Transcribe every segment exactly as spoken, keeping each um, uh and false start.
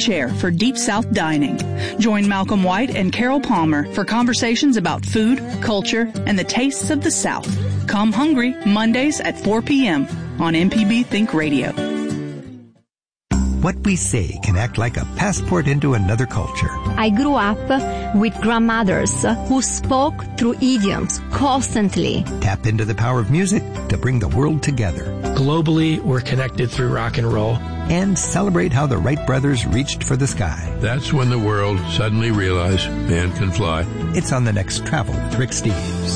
chair for Deep South dining. Join Malcolm White and Carol Palmer for conversations about food, culture, and the tastes of the South. Come hungry Mondays at four p.m. on M P B Think Radio. What we say can act like a passport into another culture. I grew up with grandmothers who spoke through idioms constantly. Tap into the power of music to bring the world together. Globally, we're connected through rock and roll. And celebrate how the Wright brothers reached for the sky. That's when the world suddenly realized man can fly. It's on the next Travel with Rick Steves.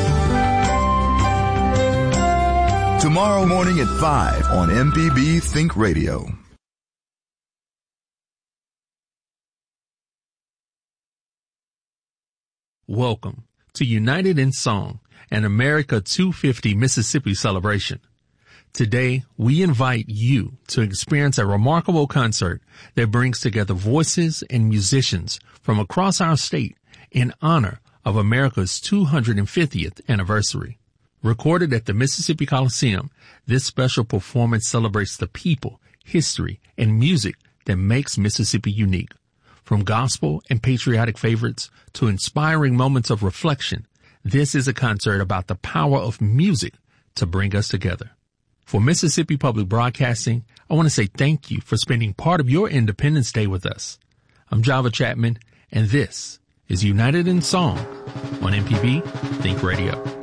Tomorrow morning at five on M P B Think Radio. Welcome to United in Song, an America two fifty Mississippi celebration. Today, we invite you to experience a remarkable concert that brings together voices and musicians from across our state in honor of America's two hundred fiftieth anniversary. Recorded at the Mississippi Coliseum, this special performance celebrates the people, history, and music that makes Mississippi unique. From gospel and patriotic favorites to inspiring moments of reflection, this is a concert about the power of music to bring us together. For Mississippi Public Broadcasting, I want to say thank you for spending part of your Independence Day with us. I'm Java Chapman, and this is United in Song on M P B Think Radio.